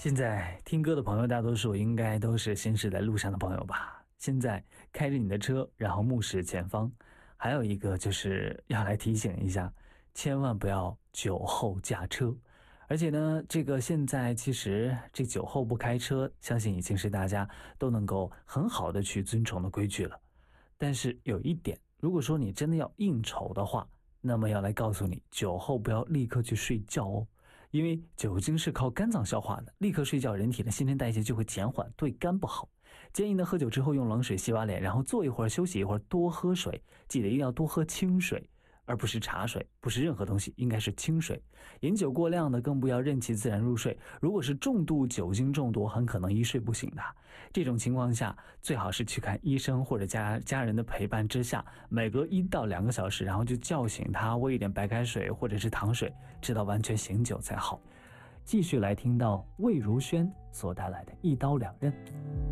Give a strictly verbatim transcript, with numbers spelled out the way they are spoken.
现在听歌的朋友大多数应该都是行驶在路上的朋友吧？现在开着你的车，然后目视前方。还有一个就是要来提醒一下，千万不要酒后驾车。而且呢，这个现在其实这酒后不开车，相信已经是大家都能够很好的去遵从的规矩了。但是有一点，如果说你真的要应酬的话，那么要来告诉你，酒后不要立刻去睡觉哦。因为酒精是靠肝脏消化的，立刻睡觉，人体的新陈代谢就会减缓，对肝不好。建议呢，喝酒之后用冷水洗把脸，然后坐一会儿休息一会儿，多喝水，记得一定要多喝清水，而不是茶水，不是任何东西，应该是清水。饮酒过量的更不要任其自然入睡，如果是重度酒精中毒，很可能一睡不醒的。这种情况下，最好是去看医生或者家家人的陪伴之下，每隔一到两个小时，然后就叫醒他，喂一点白开水或者是糖水，直到完全醒酒才好。继续来听到魏如萱所带来的一刀两刃。